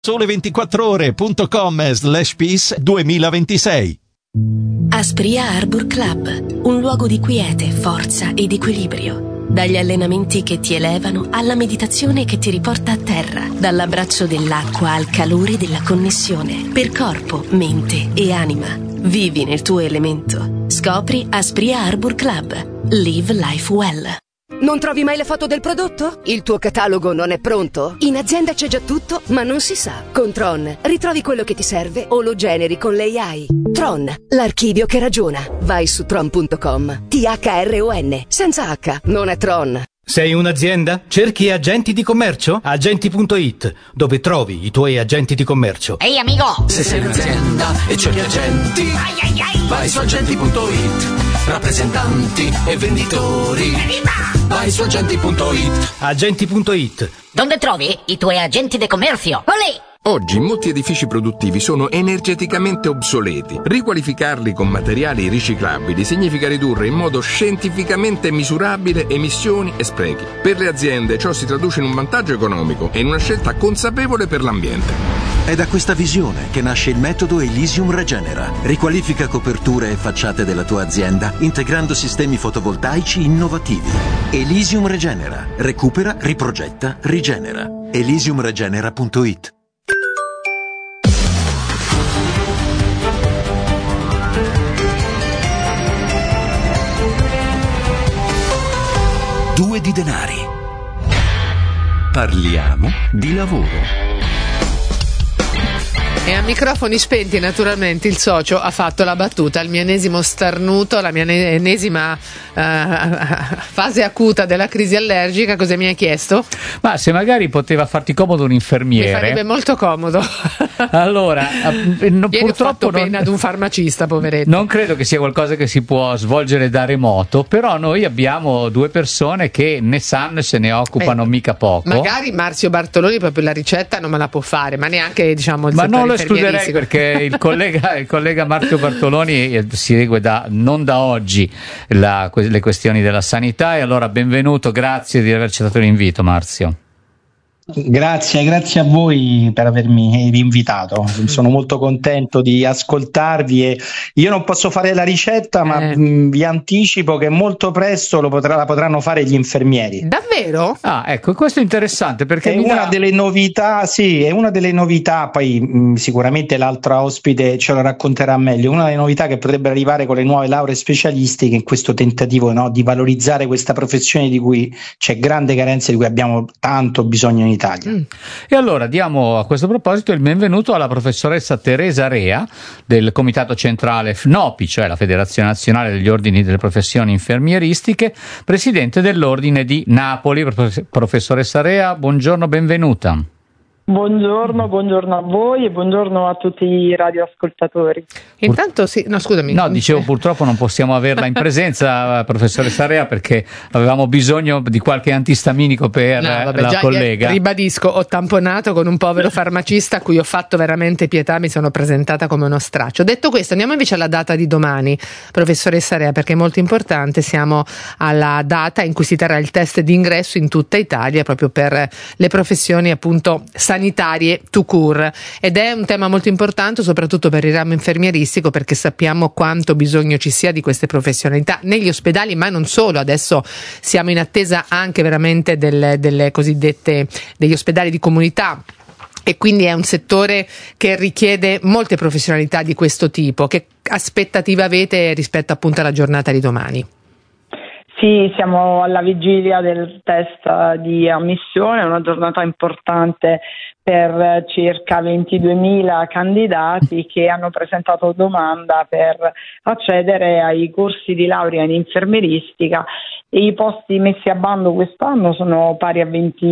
Sole24ore.com/peace 2026. Aspria Arbor Club, un luogo di quiete, forza ed equilibrio. Dagli allenamenti che ti elevano alla meditazione che ti riporta a terra, dall'abbraccio dell'acqua al calore della connessione, per corpo, mente e anima. Vivi nel tuo elemento. Scopri Aspria Arbor Club. Live life well. Non trovi mai le foto del prodotto? Il tuo catalogo non è pronto? In azienda c'è già tutto, ma non si sa. Con Tron ritrovi quello che ti serve o lo generi con l'AI. Tron, l'archivio che ragiona. Vai su tron.com. THRON, senza H, non è Tron. Sei un'azienda? Cerchi agenti di commercio? Agenti.it, dove trovi i tuoi agenti di commercio. Ehi amico! Se sei un'azienda e cerchi agenti, vai su agenti.it. Rappresentanti e venditori, vai su agenti.it. Agenti.it. Dove trovi i tuoi agenti di commercio? Olè! Oggi molti edifici produttivi sono energeticamente obsoleti. Riqualificarli con materiali riciclabili significa ridurre in modo scientificamente misurabile emissioni e sprechi. Per le aziende ciò si traduce in un vantaggio economico e in una scelta consapevole per l'ambiente. È da questa visione che nasce il metodo Elysium Regenera. Riqualifica coperture e facciate della tua azienda integrando sistemi fotovoltaici innovativi. Elysium Regenera. Recupera, riprogetta, rigenera. Elysiumregenera.it. Due di denari. Parliamo di lavoro. E a microfoni spenti, naturalmente, il socio ha fatto la battuta, il mio enesimo starnuto, la mia enesima fase acuta della crisi allergica. Cosa mi hai chiesto? Ma se magari poteva farti comodo un infermiere. Mi farebbe molto comodo. Allora, purtroppo ho pena ad un farmacista, poveretto. Non credo che sia qualcosa che si può svolgere da remoto, però noi abbiamo due persone che ne sanno e se ne occupano mica poco. Magari Marzio Bartoloni proprio la ricetta non me la può fare, ma neanche diciamo il non lo escluderei, perché il collega Marzio Bartoloni si segue non da oggi le questioni della sanità, e allora benvenuto, grazie di aver accettato l'invito, Marzio. Grazie a voi per avermi invitato, sono molto contento di ascoltarvi e io non posso fare la ricetta, ma vi anticipo che molto presto la potranno fare gli infermieri. Davvero? Ah, ecco, questo è interessante perché è una delle novità, poi sicuramente l'altra ospite ce lo racconterà meglio, una delle novità che potrebbe arrivare con le nuove lauree specialistiche in questo tentativo, no, di valorizzare questa professione di cui c'è grande carenza, di cui abbiamo tanto bisogno in Italia. E allora diamo a questo proposito il benvenuto alla professoressa Teresa Rea del Comitato Centrale FNOPI, cioè la Federazione Nazionale degli Ordini delle Professioni Infermieristiche, presidente dell'Ordine di Napoli. Professoressa Rea, buongiorno, benvenuta. Buongiorno a voi e buongiorno a tutti i radioascoltatori. Intanto scusami. No, dicevo, purtroppo non possiamo averla in presenza, professoressa Rea, perché avevamo bisogno di qualche antistaminico per la collega. Ribadisco, ho tamponato con un povero farmacista a cui ho fatto veramente pietà, mi sono presentata come uno straccio. Detto questo, andiamo invece alla data di domani, professoressa Rea, perché è molto importante. Siamo alla data in cui si terrà il test d'ingresso in tutta Italia proprio per le professioni appunto sanitarie tout court, ed è un tema molto importante soprattutto per il ramo infermieristico, perché sappiamo quanto bisogno ci sia di queste professionalità negli ospedali, ma non solo. Adesso siamo in attesa anche veramente delle cosiddette degli ospedali di comunità, e quindi è un settore che richiede molte professionalità di questo tipo. Che aspettative avete rispetto appunto alla giornata di domani? Sì, siamo alla vigilia del test di ammissione, è una giornata importante per circa 22.000 candidati che hanno presentato domanda per accedere ai corsi di laurea in infermieristica, e i posti messi a bando quest'anno sono pari a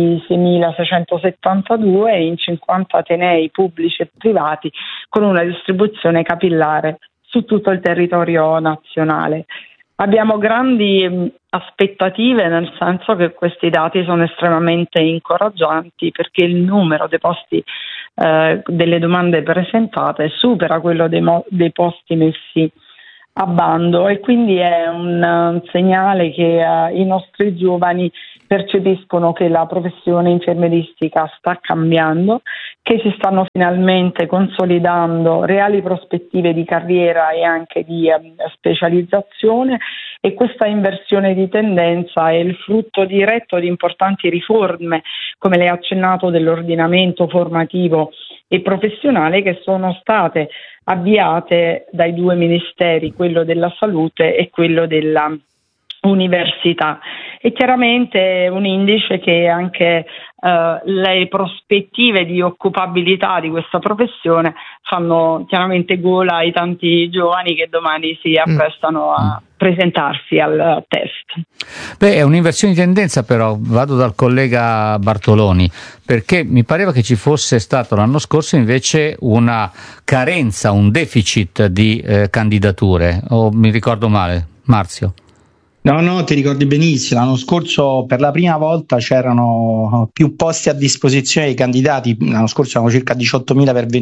26.672 in 50 atenei pubblici e privati, con una distribuzione capillare su tutto il territorio nazionale. Abbiamo grandi aspettative, nel senso che questi dati sono estremamente incoraggianti, perché il numero dei posti delle domande presentate supera quello dei posti messi a bando, e quindi è un segnale che i nostri giovani percepiscono che la professione infermieristica sta cambiando, che si stanno finalmente consolidando reali prospettive di carriera e anche di specializzazione, e questa inversione di tendenza è il frutto diretto di importanti riforme, come lei ha accennato, dell'ordinamento formativo e professionale, che sono state avviate dai due ministeri, quello della salute e quello della università. E chiaramente un indice che anche le prospettive di occupabilità di questa professione fanno chiaramente gola ai tanti giovani che domani si apprestano a presentarsi al test. Beh, è un'inversione di tendenza, però vado dal collega Bartoloni, perché mi pareva che ci fosse stato l'anno scorso invece una carenza, un deficit di candidature, o mi ricordo male, Marzio? No, ti ricordi benissimo. L'anno scorso per la prima volta c'erano più posti a disposizione dei candidati. L'anno scorso erano circa 18.000 per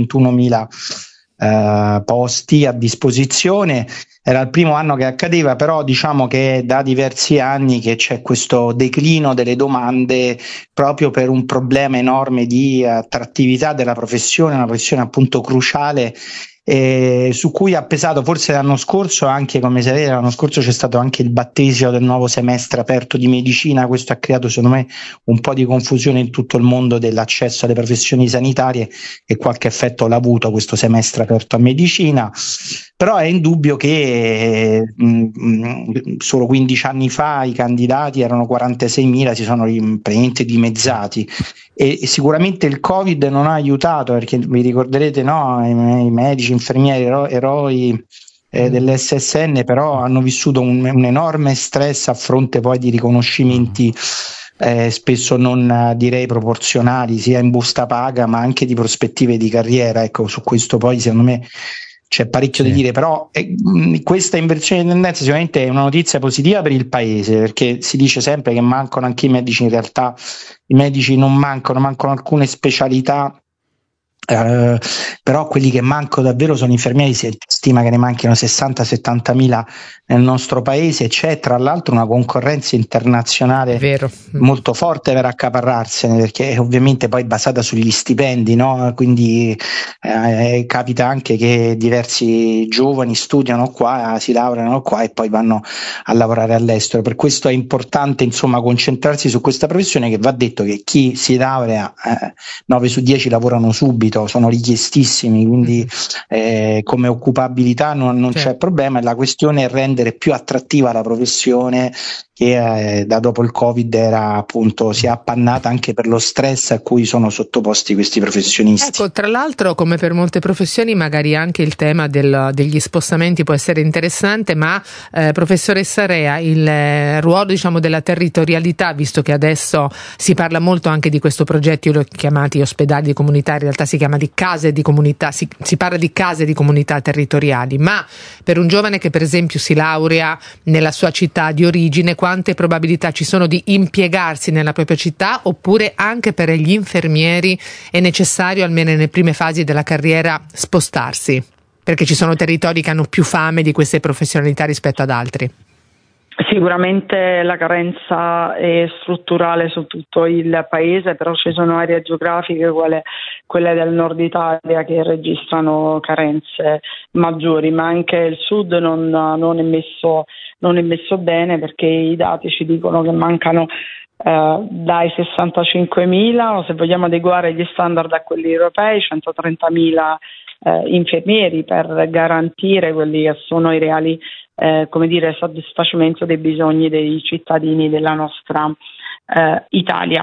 21.000 posti a disposizione. Era il primo anno che accadeva, però diciamo che è da diversi anni che c'è questo declino delle domande proprio per un problema enorme di attrattività della professione, una professione appunto cruciale, su cui ha pesato forse l'anno scorso anche, come sapete, l'anno scorso c'è stato anche il battesimo del nuovo semestre aperto di medicina. Questo ha creato secondo me un po' di confusione in tutto il mondo dell'accesso alle professioni sanitarie, e qualche effetto l'ha avuto questo semestre aperto a medicina. Però è indubbio che solo 15 anni fa i candidati erano 46.000, si sono praticamente dimezzati, e sicuramente il Covid non ha aiutato, perché vi ricorderete, no, i medici, infermieri, eroi dell'SSN, però hanno vissuto un enorme stress a fronte poi di riconoscimenti spesso non direi proporzionali, sia in busta paga ma anche di prospettive di carriera. Ecco, su questo poi secondo me c'è parecchio da dire, però questa inversione di tendenza sicuramente è una notizia positiva per il paese, perché si dice sempre che mancano anche i medici. In realtà i medici non mancano alcune specialità, però quelli che mancano davvero sono infermieri. Si stima che ne manchino 60-70.000 nel nostro paese. C'è tra l'altro una concorrenza internazionale molto forte per accaparrarsene, perché ovviamente poi basata sugli stipendi, no? Quindi capita anche che diversi giovani studiano qua, si laureano qua e poi vanno a lavorare all'estero. Per questo è importante insomma concentrarsi su questa professione, che va detto che chi si laurea 9 su 10 lavorano subito, sono richiestissimi, quindi come occupabilità non c'è problema. La questione è rendere più attrattiva la professione, che da dopo il Covid era appunto, si è appannata anche per lo stress a cui sono sottoposti questi professionisti. Ecco, tra l'altro, come per molte professioni, magari anche il tema degli spostamenti può essere interessante, ma professoressa Rea, il ruolo diciamo della territorialità, visto che adesso si parla molto anche di questo progetto, io l'ho chiamati ospedali di comunità, in realtà si chiama di case di comunità, si parla di case di comunità territoriali, ma per un giovane che per esempio si laurea nella sua città di origine, quante probabilità ci sono di impiegarsi nella propria città? Oppure anche per gli infermieri è necessario, almeno nelle prime fasi della carriera, spostarsi? Perché ci sono territori che hanno più fame di queste professionalità rispetto ad altri. Sicuramente la carenza è strutturale su tutto il paese, però ci sono aree geografiche, quelle del nord Italia, che registrano carenze maggiori, ma anche il sud non è messo bene, perché i dati ci dicono che mancano dai 65.000, o se vogliamo adeguare gli standard a quelli europei, 130.000 infermieri per garantire quelli che sono i reali soddisfacimento dei bisogni dei cittadini della nostra Italia.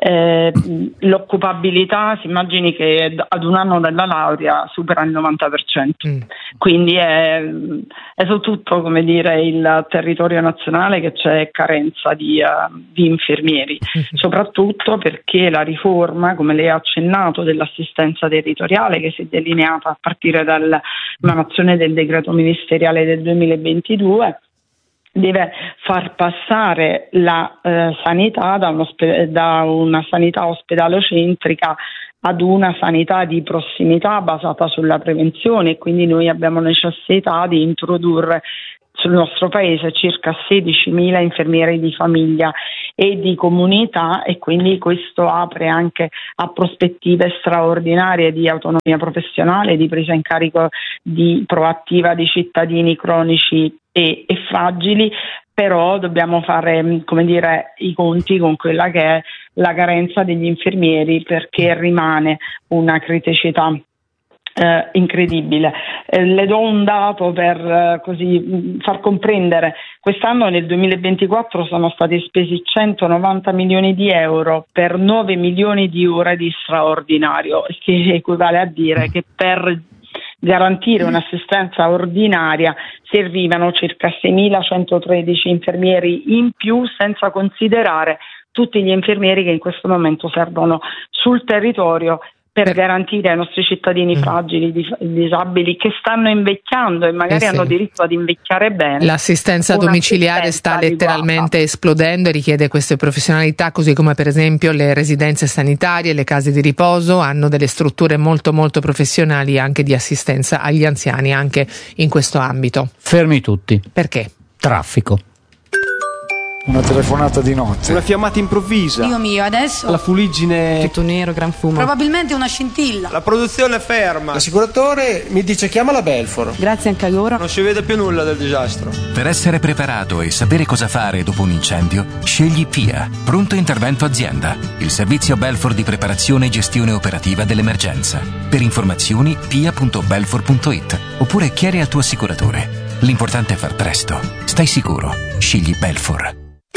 L'occupabilità, si immagini che ad un anno dalla laurea supera il 90%, quindi è su tutto il territorio nazionale che c'è carenza di infermieri, soprattutto perché la riforma, come lei ha accennato, dell'assistenza territoriale, che si è delineata a partire dall'emanazione del decreto ministeriale del 2022, deve far passare la sanità da una sanità ospedalocentrica ad una sanità di prossimità basata sulla prevenzione, e quindi noi abbiamo necessità di introdurre sul nostro paese circa 16.000 infermieri di famiglia e di comunità, e quindi questo apre anche a prospettive straordinarie di autonomia professionale, di presa in carico proattiva di cittadini cronici e fragili. Però dobbiamo fare, come dire, i conti con quella che è la carenza degli infermieri, perché rimane una criticità incredibile. Le do un dato per così far comprendere: quest'anno, nel 2024, sono stati spesi 190 milioni di euro per 9 milioni di ore di straordinario, che equivale a dire che per garantire un'assistenza ordinaria servivano circa 6.113 infermieri in più, senza considerare tutti gli infermieri che in questo momento servono sul territorio per garantire ai nostri cittadini fragili, disabili, che stanno invecchiando e magari hanno diritto ad invecchiare bene. L'assistenza domiciliare sta letteralmente esplodendo e richiede queste professionalità, così come per esempio le residenze sanitarie, le case di riposo hanno delle strutture molto molto professionali anche di assistenza agli anziani, anche in questo ambito. Fermi tutti. Perché? Traffico. Una telefonata di notte. Una fiammata improvvisa. Dio mio, adesso? La fuliggine. Tutto nero, gran fumo. Probabilmente una scintilla. La produzione è ferma. L'assicuratore mi dice chiama la Belfor. Grazie anche a loro. Non si vede più nulla del disastro. Per essere preparato e sapere cosa fare dopo un incendio, scegli PIA, Pronto Intervento Azienda, il servizio Belfor di preparazione e gestione operativa dell'emergenza. Per informazioni pia.belfor.it oppure chiedi al tuo assicuratore. L'importante è far presto. Stai sicuro. Scegli Belfor.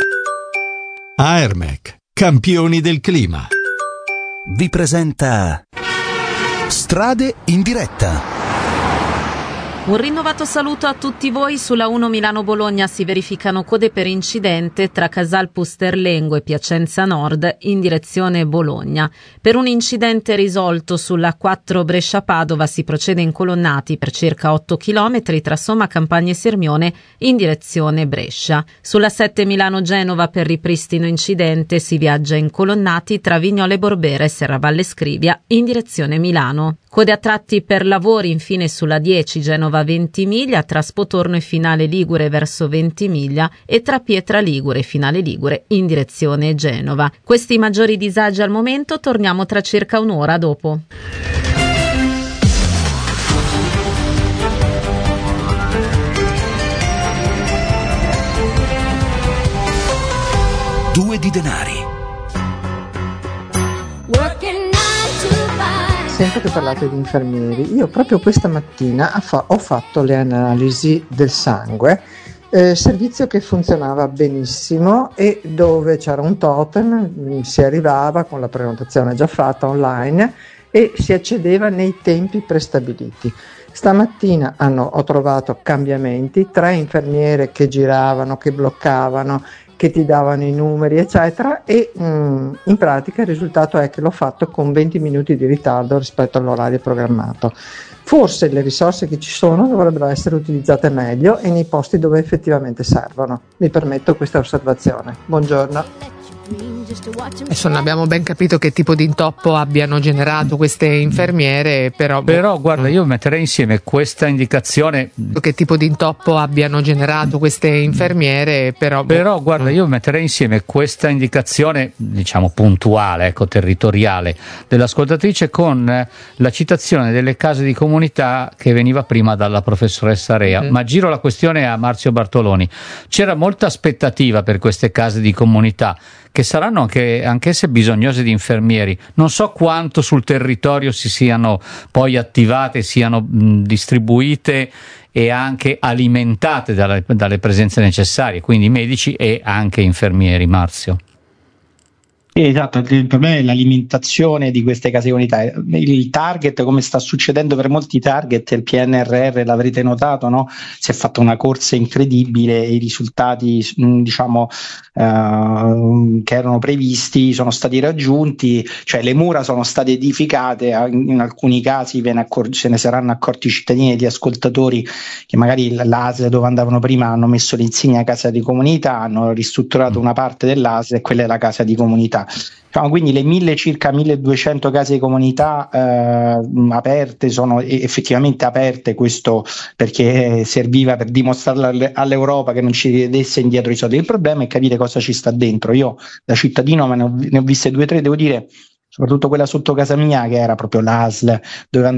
Aermec, campioni del clima. Vi presenta Strade in diretta. Un rinnovato saluto a tutti voi. Sulla 1 Milano-Bologna si verificano code per incidente tra Casal Pusterlengo e Piacenza Nord in direzione Bologna. Per un incidente risolto sulla 4 Brescia-Padova si procede incolonnati per circa 8 km tra Somma Campagna e Sirmione in direzione Brescia. Sulla 7 Milano-Genova per ripristino incidente si viaggia incolonnati tra Vignola e Borbera e Serravalle Scrivia in direzione Milano. Code a tratti per lavori infine sulla 10 Genova Ventimiglia tra Spotorno e Finale Ligure verso Ventimiglia e tra Pietra Ligure e Finale Ligure in direzione Genova. Questi maggiori disagi al momento, torniamo tra circa un'ora dopo. Due di denari. Sempre che parlate di infermieri, io proprio questa mattina ho fatto le analisi del sangue, servizio che funzionava benissimo e dove c'era un totem, si arrivava con la prenotazione già fatta online e si accedeva nei tempi prestabiliti. Stamattina ho trovato cambiamenti, 3 infermiere che giravano, che bloccavano, che ti davano i numeri eccetera, e in pratica il risultato è che l'ho fatto con 20 minuti di ritardo rispetto all'orario programmato. Forse le risorse che ci sono dovrebbero essere utilizzate meglio e nei posti dove effettivamente servono. Mi permetto questa osservazione. Buongiorno. Adesso non abbiamo ben capito che tipo di intoppo abbiano generato queste infermiere, però guarda, io metterei insieme questa indicazione. Che tipo di intoppo abbiano generato queste infermiere, però guarda, io metterei insieme questa indicazione, diciamo puntuale, territoriale, dell'ascoltatrice con la citazione delle case di comunità che veniva prima dalla professoressa Rea. Ma giro la questione a Marzio Bartoloni. C'era molta aspettativa per queste case di comunità, che saranno anch'esse bisognose di infermieri. Non so quanto sul territorio si siano poi attivate, siano distribuite e anche alimentate dalle presenze necessarie, quindi medici e anche infermieri. Marzio. Esatto, il problema è l'alimentazione di queste case comunità. Il target, come sta succedendo per molti target, il PNRR, l'avrete notato, no? Si è fatta una corsa incredibile e i risultati che erano previsti sono stati raggiunti, cioè le mura sono state edificate, in alcuni casi se ne saranno accorti i cittadini e gli ascoltatori che magari l'ASL dove andavano prima hanno messo l'insegna casa di comunità, hanno ristrutturato una parte dell'ASL e quella è la casa di comunità. comunità. Quindi le circa 1200 case di comunità aperte sono effettivamente aperte, questo perché serviva per dimostrare all'Europa che non ci rivedesse indietro i soldi. Il problema è capire cosa ci sta dentro. Io da cittadino ne ho viste 2 o 3, devo dire, soprattutto quella sotto casa mia che era proprio l'ASL, dove